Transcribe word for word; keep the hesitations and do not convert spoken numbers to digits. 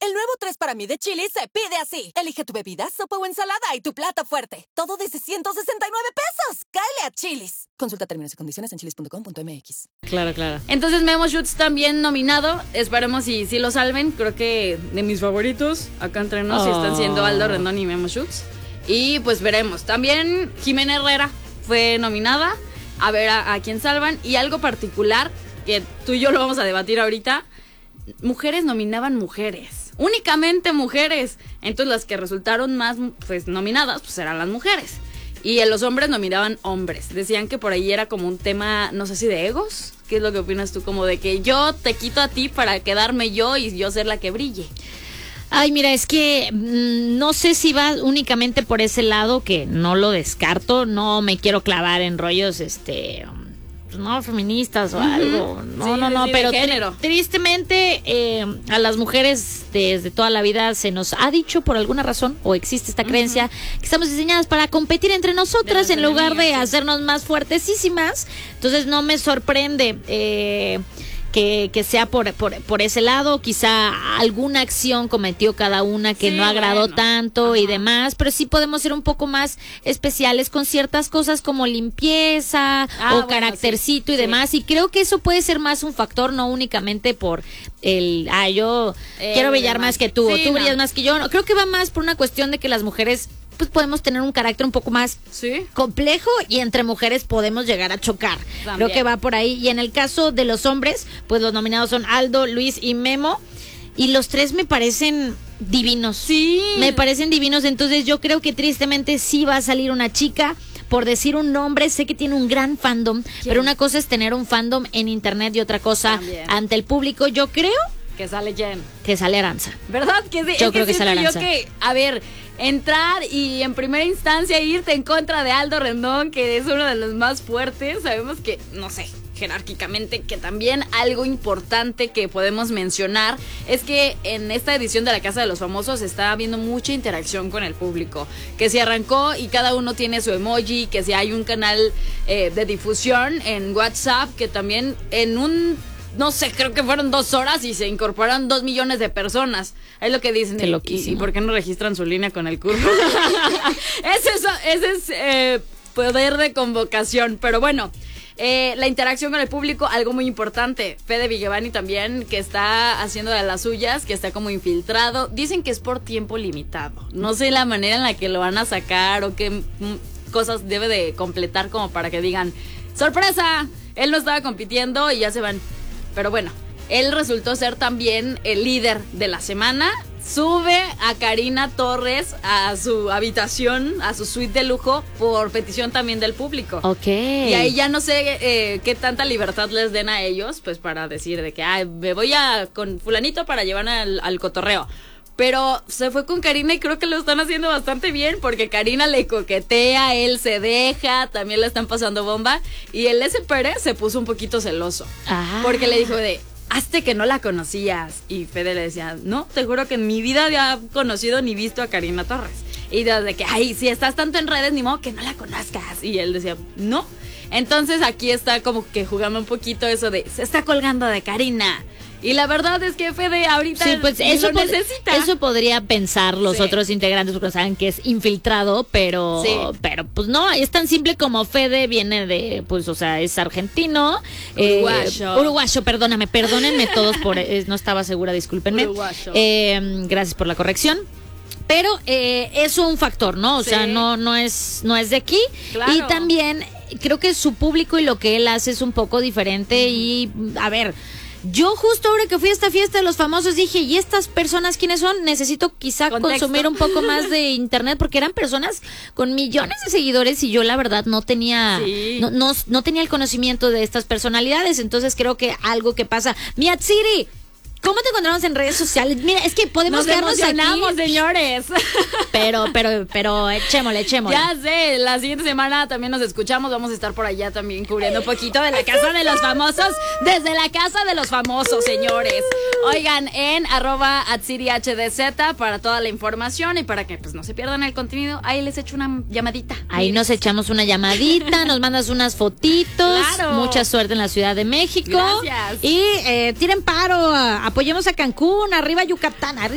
El nuevo tres para mí de Chili's se pide así. Elige tu bebida, sopa o ensalada y tu plato fuerte. Todo desde ciento sesenta y nueve pesos. ¡Cáele a Chili's! Consulta términos y condiciones en chilis punto com punto m x. Claro, claro. Entonces Memo Shoots también nominado. Esperemos si, si lo salven. Creo que de mis favoritos acá entre nos oh. están siendo Aldo Rendón y Memo Shoots. Y pues veremos. También Jimena Herrera fue nominada. A ver a, a quién salvan. Y algo particular que tú y yo lo vamos a debatir ahorita. Mujeres nominaban mujeres. Únicamente mujeres. Entonces las que resultaron más pues nominadas pues eran las mujeres. Y los hombres nominaban hombres. Decían que por ahí era como un tema, no sé si de egos. ¿Qué es lo que opinas tú? Como de que yo te quito a ti para quedarme yo y yo ser la que brille. Ay, mira, es que mmm, no sé si va únicamente por ese lado, que no lo descarto. No me quiero clavar en rollos, este... no feministas o uh-huh. algo, no, sí, no, no, sí, pero tri- tristemente eh, a las mujeres desde toda la vida se nos ha dicho por alguna razón, o existe esta uh-huh. creencia, que estamos diseñadas para competir entre nosotras en lugar de sí. hacernos más fuertesísimas. Entonces no me sorprende eh, que, que sea por, por, por ese lado. Quizá alguna acción cometió cada una que sí, no agradó bueno. tanto Ajá. y demás, pero sí podemos ser un poco más especiales con ciertas cosas como limpieza ah, o bueno, caractercito sí. y demás, sí. y creo que eso puede ser más un factor, no únicamente por el, ah, yo eh, quiero brillar más que tú, sí, o tú no. brillas más que yo. No, creo que va más por una cuestión de que las mujeres pues podemos tener un carácter un poco más ¿Sí? complejo, y entre mujeres podemos llegar a chocar. También. Creo que va por ahí. Y en el caso de los hombres, pues los nominados son Aldo, Luis y Memo, y los tres me parecen divinos. Sí. Me parecen divinos, entonces yo creo que tristemente sí va a salir una chica. Por decir un nombre, sé que tiene un gran fandom, ¿Quién? Pero una cosa es tener un fandom en internet y otra cosa También. ante el público. Yo creo que sale Jen. Que sale Aranza. ¿Verdad? Que sí, yo es creo que, que sale Aranza. Yo que, a ver, entrar y en primera instancia irte en contra de Aldo Rendón, que es uno de los más fuertes. Sabemos que, no sé, jerárquicamente, que también algo importante que podemos mencionar es que en esta edición de la Casa de los Famosos está habiendo mucha interacción con el público, que se arrancó y cada uno tiene su emoji, que si hay un canal eh, de difusión en WhatsApp, que también en un no sé, creo que fueron dos horas y se incorporaron dos millones de personas. Es lo que dicen. Qué loquísimo. ¿Y, y por qué no registran su línea con el curso? ese es, ese es eh, poder de convocación. Pero bueno, eh, la interacción con el público, algo muy importante. Fede Vigevani también, que está haciendo de las suyas, que está como infiltrado. Dicen que es por tiempo limitado. No sé la manera en la que lo van a sacar o qué mm, cosas debe de completar como para que digan, ¡sorpresa! Él no estaba compitiendo y ya se van. Pero bueno, él resultó ser también el líder de la semana. Sube a Karina Torres a su habitación, a su suite de lujo, por petición también del público. Ok. Y ahí ya no sé eh, qué tanta libertad les den a ellos, pues para decir de que ay, me voy a con fulanito para llevar al, al cotorreo. Pero se fue con Karina y creo que lo están haciendo bastante bien, porque Karina le coquetea, él se deja, también le están pasando bomba. Y el S. Pérez se puso un poquito celoso. Ah. Porque le dijo de, hazte que no la conocías. Y Fede le decía, no, te juro que en mi vida había conocido ni visto a Karina Torres. Y desde que, ay, si estás tanto en redes, ni modo que no la conozcas. Y él decía, no. Entonces aquí está como que jugando un poquito eso de, se está colgando de Karina. Y la verdad es que Fede ahorita sí, pues eso lo necesita. Eso podría pensar los sí. otros integrantes, porque saben que es infiltrado, pero sí. pero pues no, es tan simple como Fede viene de, pues, o sea, es argentino. Uruguayo. Eh, uruguayo, perdóname, perdónenme todos por, eh, no estaba segura, discúlpenme. Uruguayo. Eh, gracias por la corrección. Pero eh, es un factor, ¿no? O sí. sea, no, no es, no es de aquí. Claro. Y también creo que su público y lo que él hace es un poco diferente. Mm. Y, a ver, yo justo ahora que fui a esta fiesta de los famosos dije, ¿y estas personas quiénes son? Necesito quizá Contexto. consumir un poco más de internet, porque eran personas con millones de seguidores y yo la verdad no tenía sí. no, no, no tenía el conocimiento de estas personalidades. Entonces creo que algo que pasa. Miatsiri, ¿cómo te encontramos en redes sociales? Mira, es que podemos Nos quedarnos emocionamos, aquí, señores. Pero, pero, pero, echémosle, echémosle. Ya sé, la siguiente semana también nos escuchamos. Vamos a estar por allá también cubriendo un poquito de la Casa de los Famosos. Desde la Casa de los Famosos, señores. Oigan, en arroba atsiri hdz para toda la información y para que pues no se pierdan el contenido. Ahí les echo una llamadita. Ahí nos echamos una llamadita, nos mandas unas fotitos. Claro. Mucha suerte en la Ciudad de México. Gracias. Y eh, tiren paro, apoyemos a Cancún, arriba Yucatán, arriba.